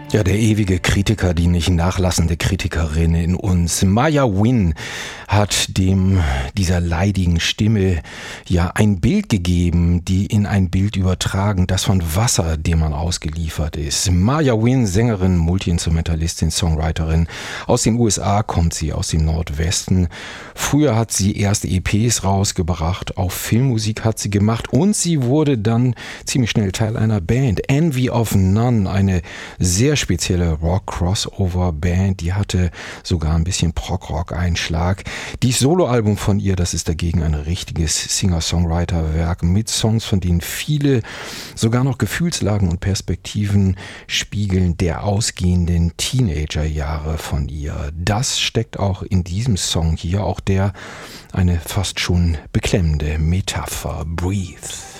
Ja, der ewige Kritiker, die nicht nachlassende Kritikerin in uns. Maya Win hat dieser leidigen Stimme ja ein Bild gegeben, die in ein Bild übertragen, das von Wasser, dem man ausgeliefert ist. Maya Win, Sängerin, Multiinstrumentalistin, Songwriterin. Aus den USA kommt sie, aus dem Nordwesten. Früher hat sie erste EPs rausgebracht, auch Filmmusik hat sie gemacht und sie wurde dann ziemlich schnell Teil einer Band. Envy of None, eine sehr spezielle Rock-Crossover-Band, die hatte sogar ein bisschen Prog-Rock-Einschlag. Dieses Soloalbum von ihr, das ist dagegen ein richtiges Singer-Songwriter-Werk mit Songs, von denen viele sogar noch Gefühlslagen und Perspektiven spiegeln der ausgehenden Teenagerjahre von ihr. Das steckt auch in diesem Song hier, auch der eine fast schon beklemmende Metapher. Breathe.